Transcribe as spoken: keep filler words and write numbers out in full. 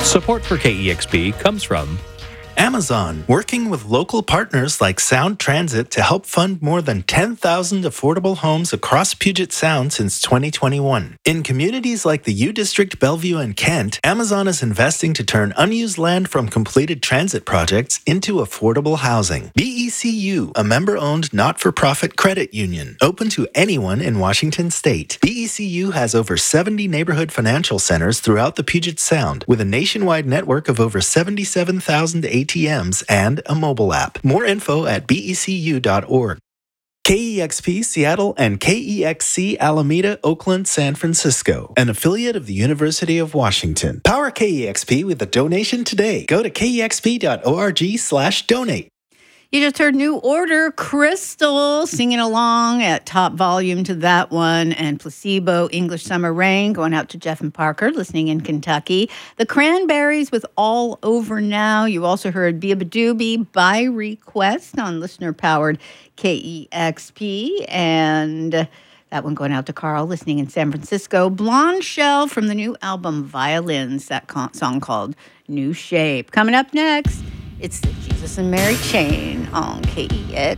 Support for K E X P comes from Amazon, working with local partners like Sound Transit to help fund more than ten thousand affordable homes across Puget Sound since twenty twenty-one. In communities like the U District, Bellevue, and Kent, Amazon is investing to turn unused land from completed transit projects into affordable housing. B E C U, a member-owned not-for-profit credit union, open to anyone in Washington state. B E C U has over seventy neighborhood financial centers throughout the Puget Sound, with a nationwide network of over seventy-seven thousand A T Ms and a mobile app. More info at B E C U dot org. K E X P Seattle and K E X C Alameda, Oakland, San Francisco, an affiliate of the University of Washington. Power K E X P with a donation today. Go to K E X P dot org slash donate. You just heard New Order, Crystal, singing along at top volume to that one, and Placebo, English Summer Rain, going out to Jeff and Parker, listening in Kentucky. The Cranberries with All Over Now. You also heard Bia Badoobie by request on listener-powered K E X P, and that one going out to Carl, listening in San Francisco. Blonde Shell from the new album Violins, that song called New Shape. Coming up next, it's the Jesus and Mary Chain on K E X.